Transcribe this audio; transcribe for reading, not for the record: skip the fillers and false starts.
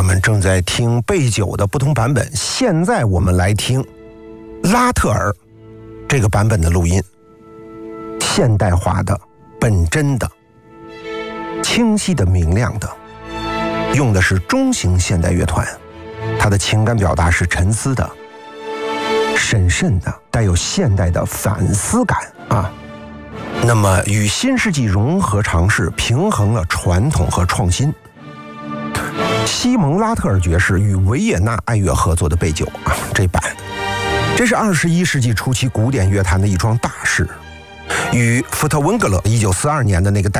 我们正在听贝九的不同版本，现在我们来听拉特尔这个版本的录音，现代化的、本真的、清晰的、明亮的，用的是中型现代乐团，它的情感表达是沉思的、审慎的，带有现代的反思感啊。那么与新世纪融合尝试，平衡了传统和创新。西蒙拉特尔爵士与维也纳爱乐合作的贝九啊，这版，这是21世纪初期古典乐坛的一桩大事，与福特温格勒1942年的那个